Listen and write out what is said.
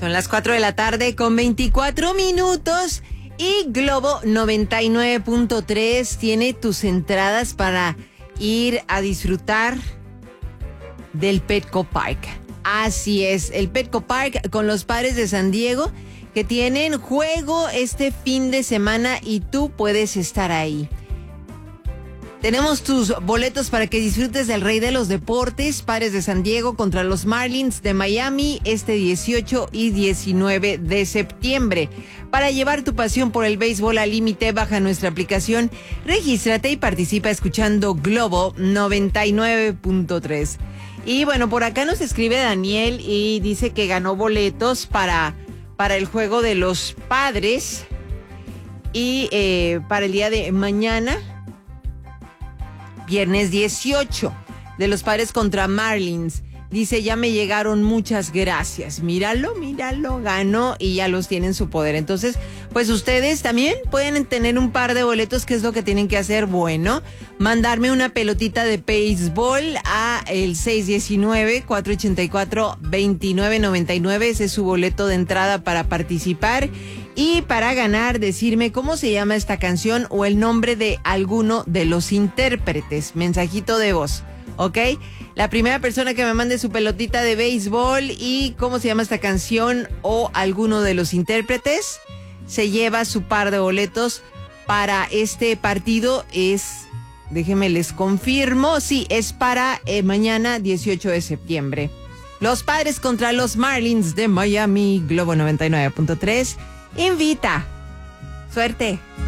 Son las 4 de la tarde con 24 minutos y Globo 99.3 tiene tus entradas para ir a disfrutar del Petco Park. Así es, el Petco Park con los Padres de San Diego que tienen juego este fin de semana y tú puedes estar ahí. Tenemos tus boletos para que disfrutes del Rey de los Deportes, Padres de San Diego contra los Marlins de Miami, este 18 y 19 de septiembre. Para llevar tu pasión por el béisbol al límite, baja nuestra aplicación, regístrate y participa escuchando Globo 99.3. Y bueno, por acá nos escribe Daniel y dice que ganó boletos para el juego de los Padres y para el día de mañana, viernes 18, de los Padres contra Marlins. Dice, ya me llegaron, muchas gracias. Míralo, ganó y ya los tiene en su poder. Entonces, pues ustedes también pueden tener un par de boletos. ¿Qué es lo que tienen que hacer? Bueno, mandarme una pelotita de béisbol a el 619-484-2999. Ese es su boleto de entrada para participar. Y para ganar, decirme cómo se llama esta canción o el nombre de alguno de los intérpretes. Mensajito de voz, ¿ok? La primera persona que me mande su pelotita de béisbol y cómo se llama esta canción o alguno de los intérpretes, se lleva su par de boletos para este partido. Déjenme les confirmo, sí, es para mañana 18 de septiembre. Los Padres contra los Marlins de Miami, Globo 99.3. Invita. Suerte.